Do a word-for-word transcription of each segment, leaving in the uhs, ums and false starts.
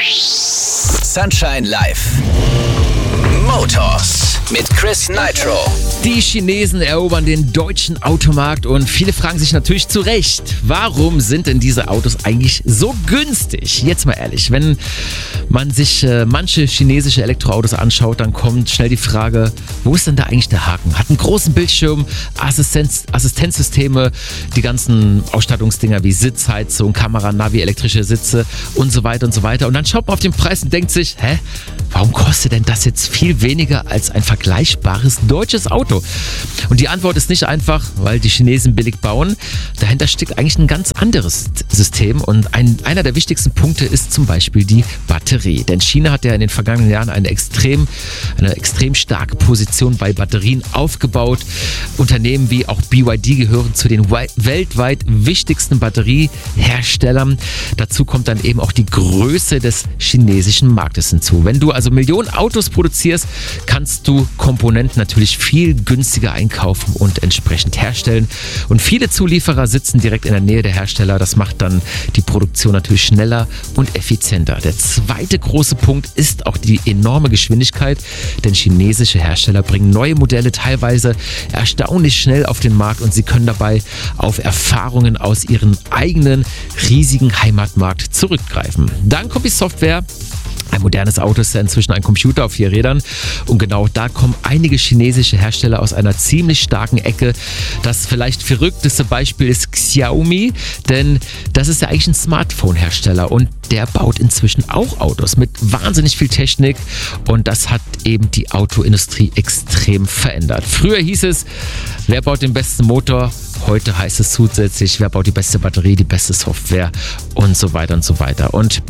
Sunshine Live. Motors mit Chris Nitro. Die Chinesen erobern den deutschen Automarkt und viele fragen sich natürlich zu Recht, warum sind denn diese Autos eigentlich so günstig? Jetzt mal ehrlich, wenn man sich äh, manche chinesische Elektroautos anschaut, dann kommt schnell die Frage, wo ist denn da eigentlich der Haken? Hat einen großen Bildschirm, Assistenz, Assistenzsysteme, die ganzen Ausstattungsdinger wie Sitzheizung, Kamera, Navi, elektrische Sitze und so weiter und so weiter. Und dann schaut man auf den Preis und denkt sich, hä, warum kostet denn das jetzt viel weniger als ein vergleichbares deutsches Auto? Und die Antwort ist nicht einfach, weil die Chinesen billig bauen. Dahinter steckt eigentlich ein ganz anderes System und ein, einer der wichtigsten Punkte ist zum Beispiel die Batterie. Denn China hat ja in den vergangenen Jahren eine extrem, eine extrem starke Position bei Batterien aufgebaut. Unternehmen wie auch B Y D gehören zu den weltweit wichtigsten Batterieherstellern. Dazu kommt dann eben auch die Größe des chinesischen Marktes hinzu. Wenn du also Millionen Autos produzierst, kannst du Komponenten natürlich viel günstiger einkaufen und entsprechend herstellen. Und viele Zulieferer sitzen direkt in der Nähe der Hersteller. Das macht dann die Produktion natürlich schneller und effizienter. Der zweite große Punkt ist auch die enorme Geschwindigkeit, denn chinesische Hersteller bringen neue Modelle teilweise erstaunlich schnell auf den Markt und sie können dabei auf Erfahrungen aus ihrem eigenen riesigen Heimatmarkt zurückgreifen. Dann kommt die Software. Ein modernes Auto ist ja inzwischen ein Computer auf vier Rädern und genau da kommen einige chinesische Hersteller aus einer ziemlich starken Ecke. Das vielleicht verrückteste Beispiel ist Xiaomi, denn das ist ja eigentlich ein Smartphone-Hersteller und der baut inzwischen auch Autos mit wahnsinnig viel Technik und das hat eben die Autoindustrie extrem verändert. Früher hieß es, wer baut den besten Motor? Heute heißt es zusätzlich, wer baut die beste Batterie, die beste Software und so weiter und so weiter. Und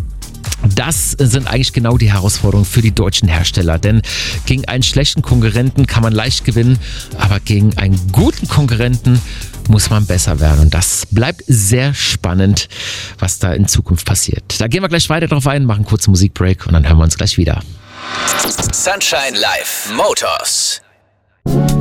das sind eigentlich genau die Herausforderungen für die deutschen Hersteller, denn gegen einen schlechten Konkurrenten kann man leicht gewinnen, aber gegen einen guten Konkurrenten muss man besser werden und das bleibt sehr spannend, was da in Zukunft passiert. Da gehen wir gleich weiter drauf ein, machen einen kurzen Musikbreak und dann hören wir uns gleich wieder. Sunshine Live Motors.